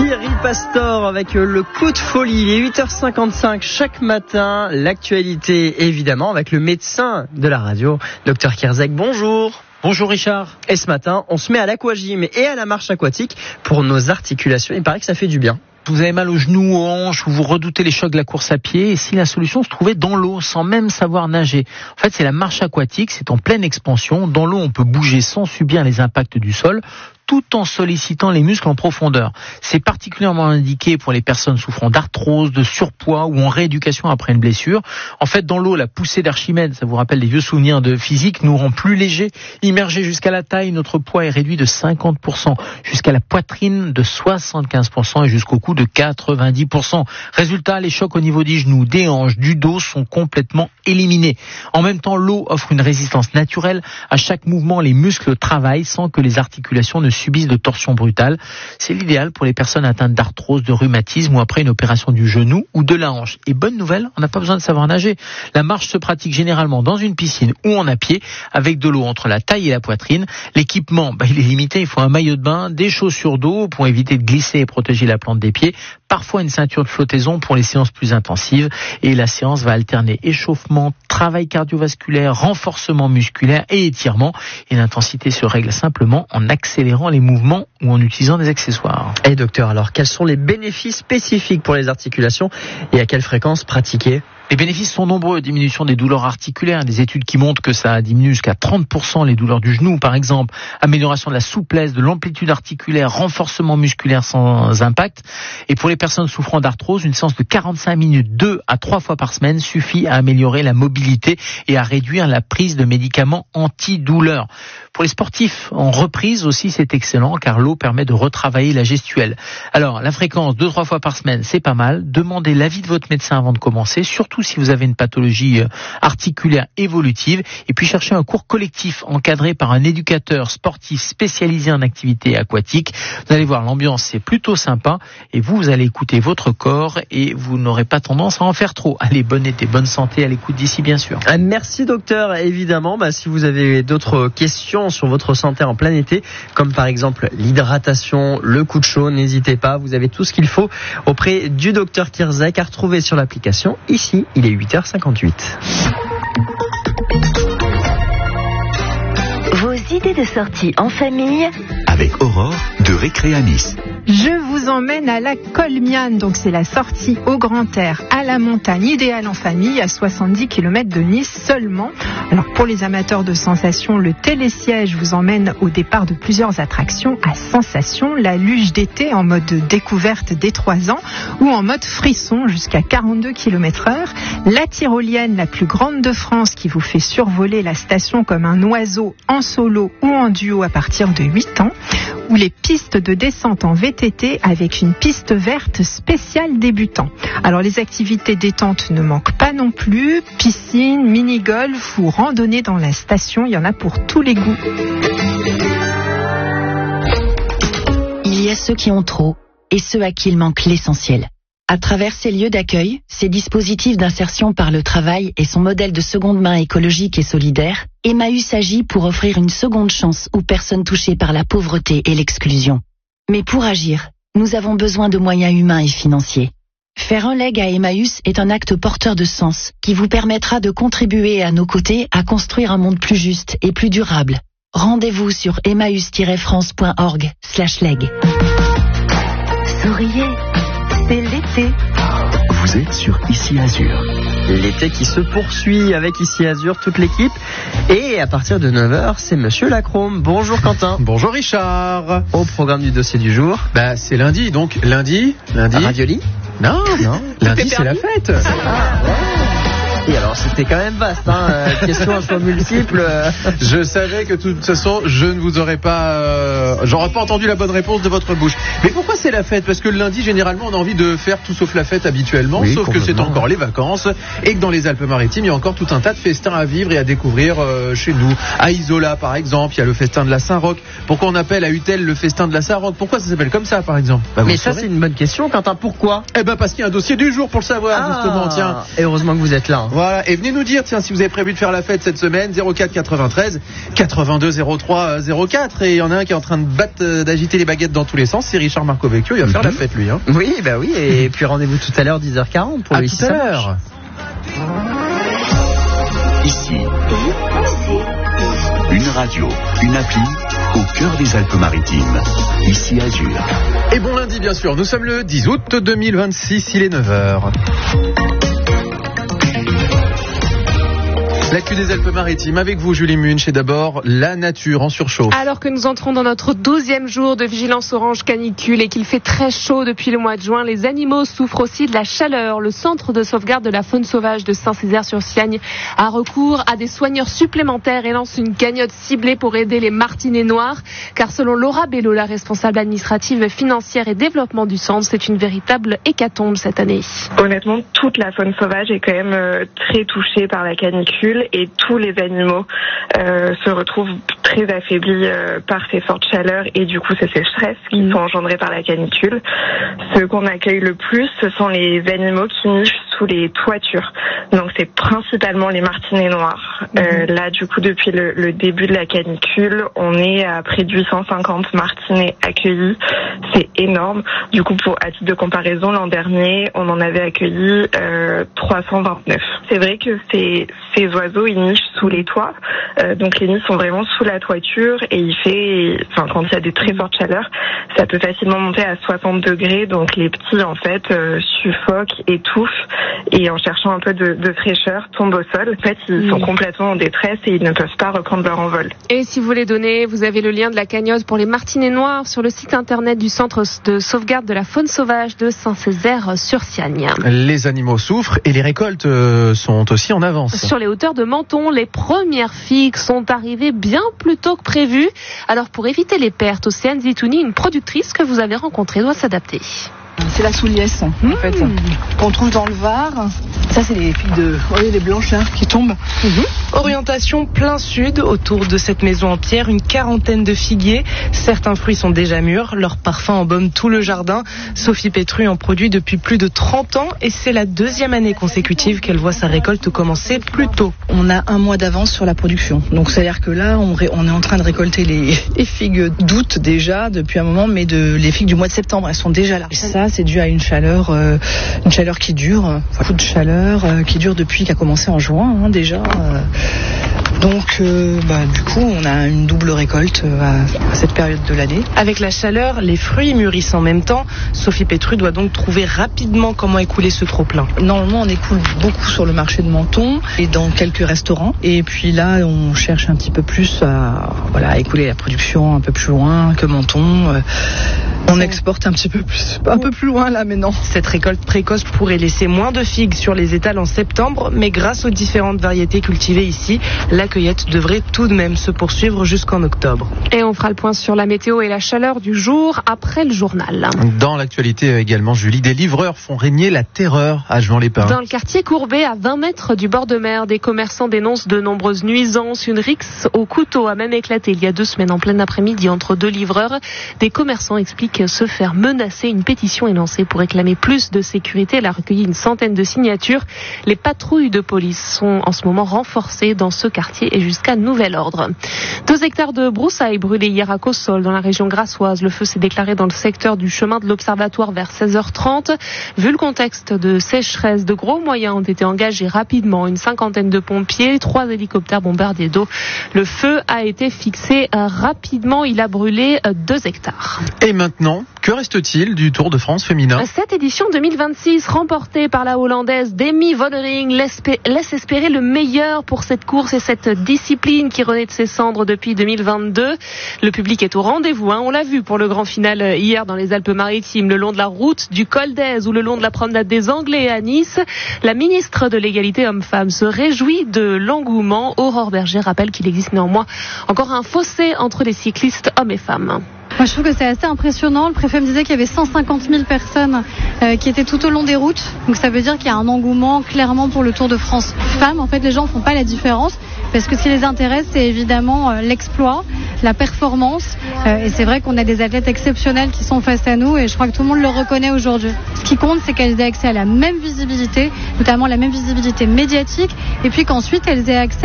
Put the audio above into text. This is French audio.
Thierry Pastor avec le coup de folie. Il est 8h55 chaque matin. L'actualité, évidemment, avec le médecin de la radio, Dr Kierzek. Bonjour. Bonjour Richard. Et ce matin, on se met à l'aquagym et à la marche aquatique pour nos articulations. Il paraît que ça fait du bien. Vous avez mal aux genoux, aux hanches, ou vous redoutez les chocs de la course à pied, et si la solution se trouvait dans l'eau, sans même savoir nager. En fait, c'est la marche aquatique, c'est en pleine expansion. Dans l'eau, on peut bouger sans subir les impacts du sol, tout en sollicitant les muscles en profondeur. C'est particulièrement indiqué pour les personnes souffrant d'arthrose, de surpoids ou en rééducation après une blessure. En fait, dans l'eau, la poussée d'Archimède, ça vous rappelle des vieux souvenirs de physique, nous rend plus légers. Immergés jusqu'à la taille, notre poids est réduit de 50%, jusqu'à la poitrine de 75% et jusqu'au cou de 90%. Résultat, les chocs au niveau des genoux, des hanches, du dos sont complètement éliminés. En même temps, l'eau offre une résistance naturelle. À chaque mouvement, les muscles travaillent sans que les articulations ne subissent de torsions brutales. C'est l'idéal pour les personnes atteintes d'arthrose, de rhumatisme ou après une opération du genou ou de la hanche. Et bonne nouvelle, on n'a pas besoin de savoir nager. La marche se pratique généralement dans une piscine ou en à pied avec de l'eau entre la taille et la poitrine. L'équipement, il est limité. Il faut un maillot de bain, des chaussures d'eau pour éviter de glisser et protéger la plante des pieds. Parfois une ceinture de flottaison pour les séances plus intensives. Et la séance va alterner échauffement, travail cardiovasculaire, renforcement musculaire et étirement. Et l'intensité se règle simplement en accélérant les mouvements ou en utilisant des accessoires. Et docteur, alors quels sont les bénéfices spécifiques pour les articulations et à quelle fréquence pratiquer ? Les bénéfices sont nombreux. Diminution des douleurs articulaires, des études qui montrent que ça diminue jusqu'à 30% les douleurs du genou, par exemple. Amélioration de la souplesse, de l'amplitude articulaire, renforcement musculaire sans impact. Et pour les personnes souffrant d'arthrose, une séance de 45 minutes, 2 à 3 fois par semaine, suffit à améliorer la mobilité et à réduire la prise de médicaments antidouleurs. Pour les sportifs en reprise aussi, c'est excellent car l'eau permet de retravailler la gestuelle. Alors, la fréquence 2-3 fois par semaine, c'est pas mal. Demandez l'avis de votre médecin avant de commencer, surtout si vous avez une pathologie articulaire évolutive. Et puis, cherchez un cours collectif encadré par un éducateur sportif spécialisé en activité aquatique. Vous allez voir, l'ambiance, c'est plutôt sympa. Et vous allez écouter votre corps et vous n'aurez pas tendance à en faire trop. Allez, bonne été, bonne santé à l'écoute d'ici, bien sûr. Merci, docteur. Évidemment, si vous avez d'autres questions sur votre santé en plein été, comme par exemple l'hydratation, le coup de chaud, n'hésitez pas, vous avez tout ce qu'il faut auprès du docteur Kierzek à retrouver sur l'application. Ici, il est 8h58. Vos idées de sortie en famille avec Aurore de Récréanis. Je vous emmène à la Colmiane, donc c'est la sortie au grand air, à la montagne, idéale en famille, à 70 km de Nice seulement. Alors pour les amateurs de sensations, le télésiège vous emmène au départ de plusieurs attractions à sensations, la luge d'été en mode découverte dès 3 ans ou en mode frisson jusqu'à 42 km/h, la tyrolienne la plus grande de France qui vous fait survoler la station comme un oiseau en solo ou en duo à partir de 8 ans, ou les pistes de descente en VTT avec une piste verte spéciale débutant. Alors les activités détente ne manquent pas non plus, piscine, mini-golf ou randonnée dans la station, il y en a pour tous les goûts. Il y a ceux qui ont trop et ceux à qui il manque l'essentiel. À travers ces lieux d'accueil, ces dispositifs d'insertion par le travail et son modèle de seconde main écologique et solidaire, Emmaüs agit pour offrir une seconde chance aux personnes touchées par la pauvreté et l'exclusion. Mais pour agir, nous avons besoin de moyens humains et financiers. Faire un leg à Emmaüs est un acte porteur de sens qui vous permettra de contribuer à nos côtés à construire un monde plus juste et plus durable. Rendez-vous sur emmaüs-france.org/leg. Souriez, c'est l'été. Vous êtes sur Ici Azur. L'été qui se poursuit avec Ici Azur, toute l'équipe. Et à partir de 9h, c'est Monsieur Lacrome. Bonjour Quentin. Bonjour Richard. Au programme du dossier du jour. C'est lundi, donc lundi. Ravioli ? Non. Lundi c'est la fête. Et alors c'était quand même vaste, question à choix multiples. Je savais que de toute façon je ne vous aurais pas, j'aurais pas entendu la bonne réponse de votre bouche. Mais pourquoi c'est la fête ? Parce que le lundi généralement on a envie de faire tout sauf la fête habituellement, oui, sauf que c'est encore les vacances et que dans les Alpes-Maritimes il y a encore tout un tas de festins à vivre et à découvrir chez nous. À Isola par exemple, il y a le festin de la Saint-Roch. Pourquoi on appelle à Utel le festin de la Saint-Roch ? Pourquoi ça s'appelle comme ça par exemple ? Mais ça c'est une bonne question Quentin, pourquoi ? Parce qu'il y a un dossier du jour pour le savoir justement, tiens. Et heureusement que vous êtes là. Voilà, et venez nous dire, tiens, si vous avez prévu de faire la fête cette semaine, 04 93 82 03 04. Et il y en a un qui est en train d'agiter les baguettes dans tous les sens, c'est Richard Marcovecchio, il va faire la fête lui. Hein. Oui, et puis rendez-vous tout à l'heure 10h40 pour à le tout à l'heure. Ici, une radio, une appli au cœur des Alpes-Maritimes. Ici Azur. Et bon lundi bien sûr, nous sommes le 10 août 2026, il est 9h. L'actu des Alpes-Maritimes avec vous, Julie Munch, et d'abord la nature en surchauffe. Alors que nous entrons dans notre 12e jour de vigilance orange canicule et qu'il fait très chaud depuis le mois de juin, les animaux souffrent aussi de la chaleur. Le centre de sauvegarde de la faune sauvage de Saint-Césaire-sur-Siagne a recours à des soigneurs supplémentaires et lance une cagnotte ciblée pour aider les martinets noirs. Car selon Laura Bello, la responsable administrative, financière et développement du centre, c'est une véritable hécatombe cette année. Honnêtement, toute la faune sauvage est quand même très touchée par la canicule. Et tous les animaux se retrouvent très affaiblis par ces fortes chaleurs et du coup ces sécheresses qui sont engendrées par la canicule. Ce qu'on accueille le plus, ce sont les animaux qui nichent sous les toitures. Donc c'est principalement les martinets noirs. Là du coup depuis le début de la canicule, on est à près de 850 martinets accueillis. C'est énorme. Du coup à titre de comparaison, l'an dernier, on en avait accueilli 329. C'est vrai que ces oiseaux ils nichent sous les toits, donc les nids sont vraiment sous la toiture et quand il y a des très fortes chaleurs, ça peut facilement monter à 60 degrés, donc les petits en fait suffoquent, étouffent et en cherchant un peu de fraîcheur tombent au sol. En fait ils sont complètement en détresse et ils ne peuvent pas reprendre leur envol. Et si vous voulez donner, vous avez le lien de la cagnotte pour les martinets noirs sur le site internet du centre de sauvegarde de la faune sauvage de Saint-Césaire-sur-Siagne. Les animaux souffrent et les récoltes sont aussi en avance. Sur les hauteurs de Menton, les premières figues sont arrivées bien plus tôt que prévu. Alors pour éviter les pertes, Océane Zitouni, une productrice que vous avez rencontrée, doit s'adapter. C'est la souliesse, en fait, qu'on trouve dans le Var. Ça, c'est les figues les blanches là, qui tombent. Orientation plein sud, autour de cette maison en pierre, une quarantaine de figuiers. Certains fruits sont déjà mûrs, leur parfum embaume tout le jardin. Sophie Pétru en produit depuis plus de 30 ans et c'est la 2e année consécutive qu'elle voit sa récolte commencer plus tôt. On a un mois d'avance sur la production. Donc, c'est-à-dire que là, on est en train de récolter les figues d'août déjà, depuis un moment, mais les figues du mois de septembre, elles sont déjà là. Et ça, c'est dû à une chaleur qui dure, beaucoup de chaleur qui dure depuis qu'elle a commencé en juin déjà. Donc, du coup, on a une double récolte à cette période de l'année. Avec la chaleur, les fruits mûrissent en même temps. Sophie Pétru doit donc trouver rapidement comment écouler ce trop-plein. Normalement, on écoule beaucoup sur le marché de Menton et dans quelques restaurants. Et puis là, on cherche un petit peu plus à écouler la production un peu plus loin que Menton. On exporte un peu plus loin là maintenant. Cette récolte précoce pourrait laisser moins de figues sur les étals en septembre, mais grâce aux différentes variétés cultivées ici, la cueillette devrait tout de même se poursuivre jusqu'en octobre. Et on fera le point sur la météo et la chaleur du jour après le journal. Dans l'actualité également, Julie, des livreurs font régner la terreur à Juan-les-Pins. Dans le quartier Courbet, à 20 mètres du bord de mer, des commerçants dénoncent de nombreuses nuisances. Une rixe au couteau a même éclaté il y a 2 semaines en plein après-midi entre 2 livreurs. Des commerçants expliquent se faire menacer. Une pétition est lancée pour réclamer plus de sécurité. Elle a recueilli une centaine de signatures. Les patrouilles de police sont en ce moment renforcées dans ce quartier et jusqu'à nouvel ordre. 2 hectares de broussailles brûlés hier à Cossol, dans la région grassoise. Le feu s'est déclaré dans le secteur du chemin de l'Observatoire vers 16h30. Vu le contexte de sécheresse, de gros moyens ont été engagés rapidement. Une 50aine de pompiers, 3 hélicoptères bombardiers d'eau. Le feu a été fixé rapidement. Il a brûlé 2 hectares. Et maintenant, que reste-t-il du Tour de France féminin ? Cette édition 2026, remportée par la Hollandaise Demi Vollering, laisse espérer le meilleur pour cette course et cette discipline qui renaît de ses cendres depuis 2022. Le public est au rendez-vous, on l'a vu pour le grand final hier dans les Alpes-Maritimes, le long de la route du Col d'Aise ou le long de la promenade des Anglais à Nice. La ministre de l'égalité homme-femme se réjouit de l'engouement. Aurore Berger rappelle qu'il existe néanmoins encore un fossé entre les cyclistes hommes et femmes. Moi, je trouve que c'est assez impressionnant. Le préfet me disait qu'il y avait 150 000 personnes qui étaient tout au long des routes. Donc ça veut dire qu'il y a un engouement clairement pour le Tour de France femmes. En fait, les gens ne font pas la différence parce que ce qui les intéresse, c'est évidemment l'exploit. la performance. Et c'est vrai qu'on a des athlètes exceptionnels qui sont face à nous et je crois que tout le monde le reconnaît aujourd'hui. Ce qui compte, c'est qu'elles aient accès à la même visibilité, notamment la même visibilité médiatique, et puis qu'ensuite elles aient accès